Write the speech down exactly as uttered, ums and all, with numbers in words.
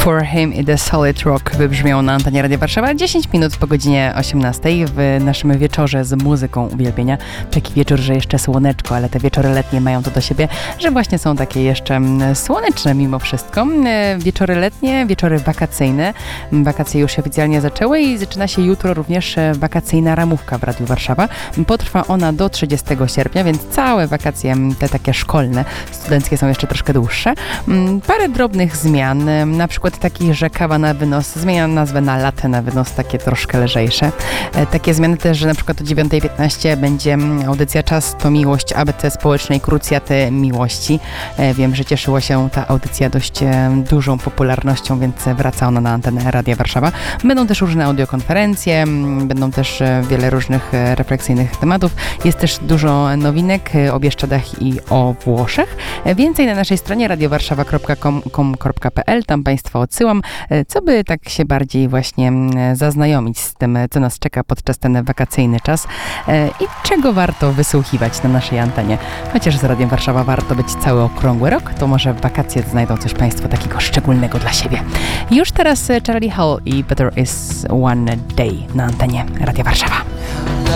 For Him i The Solid Rock wybrzmią na antenie Radia Warszawa dziesięć minut po godzinie osiemnastej w naszym wieczorze z muzyką uwielbienia. Taki wieczór, że jeszcze słoneczko, ale te wieczory letnie mają to do siebie, że właśnie są takie jeszcze słoneczne mimo wszystko. Wieczory letnie, wieczory wakacyjne. Wakacje już się oficjalnie zaczęły i zaczyna się jutro również wakacyjna ramówka w Radiu Warszawa. Potrwa ona do trzydziestego sierpnia, więc całe wakacje, te takie szkolne, studenckie są jeszcze troszkę dłuższe. Parę drobnych zmian, na przykład takich, że kawa na wynos zmienia nazwę na latte na wynos, takie troszkę lżejsze. Takie zmiany też, że na przykład o dziewiąta piętnaście będzie audycja Czas to Miłość A B C Społecznej Krucjaty Miłości. Wiem, że cieszyła się ta audycja dość dużą popularnością, więc wraca ona na antenę Radia Warszawa. Będą też różne audiokonferencje, będą też wiele różnych refleksyjnych tematów. Jest też dużo nowinek o Bieszczadach i o Włoszech. Więcej na naszej stronie radiowarszawa kropka com kropka p l. Tam Państwa odsyłam, co by tak się bardziej właśnie zaznajomić z tym, co nas czeka podczas ten wakacyjny czas i czego warto wysłuchiwać na naszej antenie. Chociaż z Radiem Warszawa warto być cały okrągły rok, to może w wakacje znajdą coś Państwo takiego szczególnego dla siebie. Już teraz Charlie Hall i Better is One Day na antenie Radia Warszawa.